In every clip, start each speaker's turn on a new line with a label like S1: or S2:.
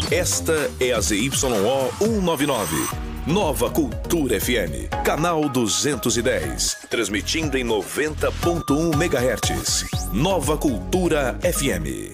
S1: Esta é a ZYO 199. Nova Cultura FM, canal 210, transmitindo em 90.1 MHz. Nova Cultura FM.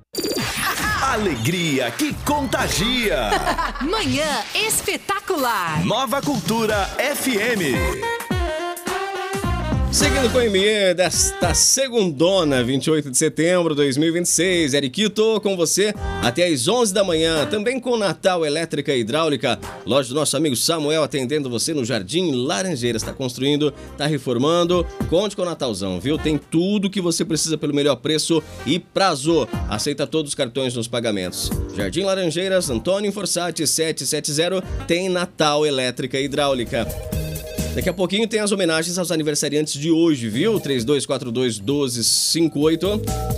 S1: Alegria que contagia.
S2: Manhã espetacular.
S1: Nova Cultura FM.
S3: Seguindo com o e-mail desta segundona, 28 de setembro de 2026, Eriquito com você até às 11 da manhã, também com Natal Elétrica e Hidráulica, loja do nosso amigo Samuel atendendo você no Jardim Laranjeiras, está construindo, está reformando, conte com o Natalzão, viu? Tem tudo que você precisa pelo melhor preço e prazo, aceita todos os cartões nos pagamentos. Jardim Laranjeiras, Antônio Forsatti 770, tem Natal Elétrica e Hidráulica. Daqui a pouquinho tem as homenagens aos aniversariantes de hoje, viu? 3242-1258,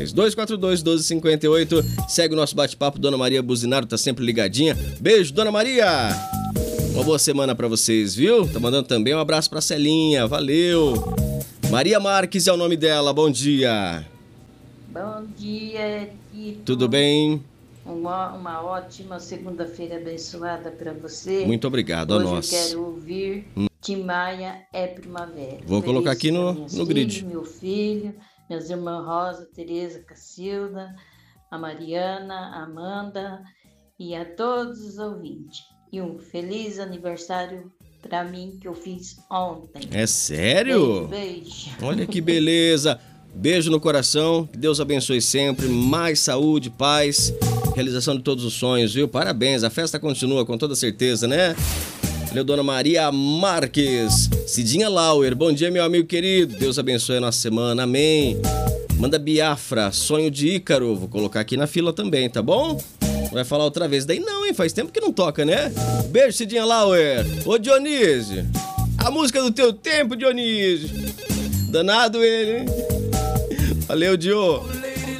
S3: 3242-1258. Segue o nosso bate-papo, Dona Maria Buzinaro tá sempre ligadinha. Beijo, Dona Maria! Uma boa semana pra vocês, viu? Tá mandando também um abraço pra Celinha, valeu! Maria Marques é o nome dela, bom dia!
S4: Bom dia, Tito.
S3: Tudo bem?
S4: Uma ótima segunda-feira abençoada para você.
S3: Muito obrigado, a nós.
S4: Hoje eu quero ouvir Tim Maia, É Primavera.
S3: Vou colocar aqui no grid.
S4: Meu filho, minhas irmãs Rosa, Tereza, Cacilda, a Mariana, a Amanda e a todos os ouvintes. E um feliz aniversário para mim que eu fiz ontem.
S3: É sério?
S4: Beijo.
S3: Olha que beleza. Beijo no coração, que Deus abençoe sempre, mais saúde, paz, realização de todos os sonhos, viu? Parabéns, a festa continua com toda certeza, né? Valeu, Dona Maria Marques. Cidinha Lauer, bom dia, meu amigo querido, Deus abençoe a nossa semana, amém. Manda Biafra, Sonho de Ícaro, vou colocar aqui na fila também, tá bom? Vai falar outra vez, daí não, hein? Faz tempo que não toca, né? Beijo, Cidinha Lauer. Ô, Dionísio, a música do teu tempo, Dionísio. Danado ele, hein? Valeu, Dio.